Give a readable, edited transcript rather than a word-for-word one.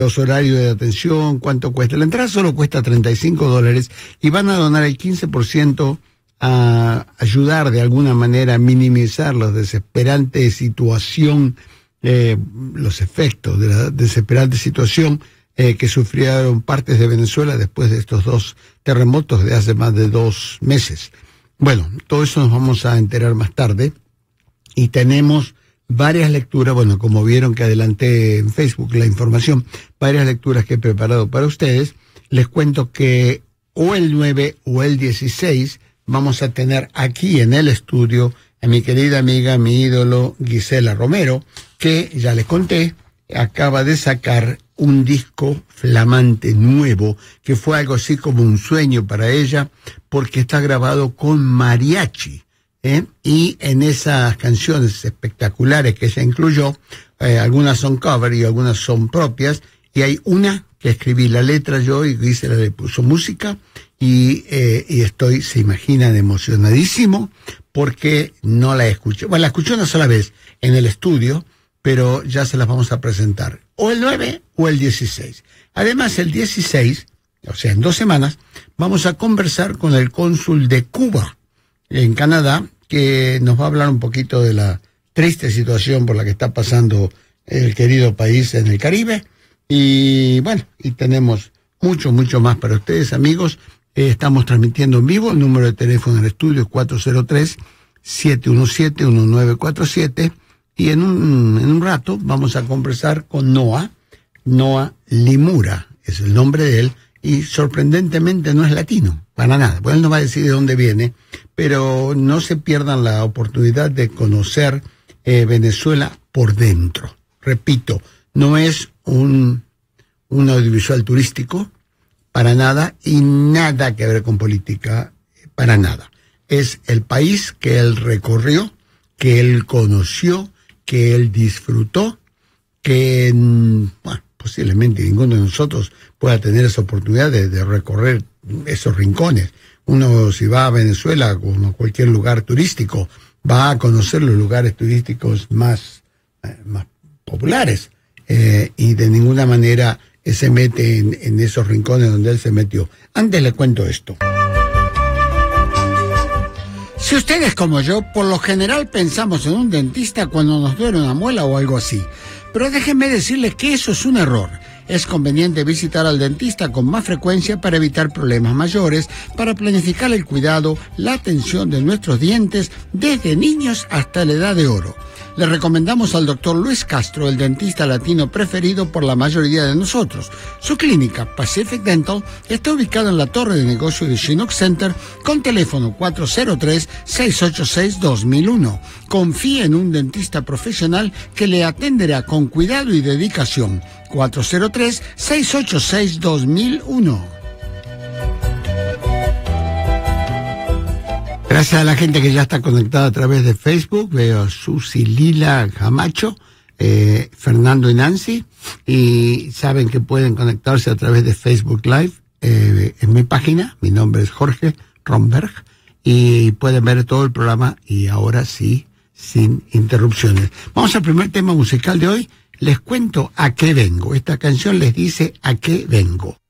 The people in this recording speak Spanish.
los horarios de atención, cuánto cuesta. La entrada solo cuesta $35 y van a donar el 15% a ayudar de alguna manera a minimizar la desesperante situación, los efectos de la desesperante situación que sufrieron partes de Venezuela después de estos 2 terremotos de hace más de 2 meses. Bueno, todo eso nos vamos a enterar más tarde y tenemos varias lecturas, bueno, como vieron que adelanté en Facebook la información, varias lecturas que he preparado para ustedes. Les cuento que o el 9 o el 16 vamos a tener aquí en el estudio a mi querida amiga, mi ídolo, Gisela Romero, que ya les conté, acaba de sacar un disco flamante nuevo, que fue algo así como un sueño para ella, porque está grabado con mariachi, y en esas canciones espectaculares que ella incluyó, algunas son cover y algunas son propias, y hay una que escribí la letra yo y Gisela le puso música, y estoy, se imaginan, emocionadísimo, porque no la escuché. Bueno, la escuché una sola vez en el estudio, pero ya se las vamos a presentar, o el 9 o el 16. Además, el 16, o sea, en 2 semanas, vamos a conversar con el cónsul de Cuba en Canadá, que nos va a hablar un poquito de la triste situación por la que está pasando el querido país en el Caribe. Y bueno, y tenemos mucho más para ustedes, amigos. Estamos transmitiendo en vivo. El número de teléfono en el estudio es 403-717-1947. Y en un rato vamos a conversar con Noah Limura, es el nombre de él, y sorprendentemente no es latino, para nada. Bueno, él no va a decir de dónde viene, pero no se pierdan la oportunidad de conocer Venezuela por dentro. Repito, no es un audiovisual turístico, para nada, y nada que ver con política, para nada. Es el país que él recorrió, que él conoció, que él disfrutó, que bueno, posiblemente ninguno de nosotros pueda tener esa oportunidad de recorrer esos rincones. Uno, si va a Venezuela, como a cualquier lugar turístico, va a conocer los lugares turísticos más populares, y de ninguna manera se mete en esos rincones donde él se metió. Antes le cuento esto. Si ustedes como yo, por lo general pensamos en un dentista cuando nos duele una muela o algo así. Pero déjenme decirles que eso es un error. Es conveniente visitar al dentista con más frecuencia para evitar problemas mayores, para planificar el cuidado, la atención de nuestros dientes desde niños hasta la edad de oro. Le recomendamos al Dr. Luis Castro, el dentista latino preferido por la mayoría de nosotros. Su clínica, Pacific Dental, está ubicada en la torre de negocio de Chinook Center con teléfono 403-686-2001. Confíe en un dentista profesional que le atenderá con cuidado y dedicación. 403-686-2001. Gracias a la gente que ya está conectada a través de Facebook. Veo a Susi Lila Camacho, Fernando y Nancy, y saben que pueden conectarse a través de Facebook Live en mi página. Mi nombre es Jorge Romberg y pueden ver todo el programa, y ahora sí, sin interrupciones. Vamos al primer tema musical de hoy. Les cuento a qué vengo. Esta canción les dice a qué vengo.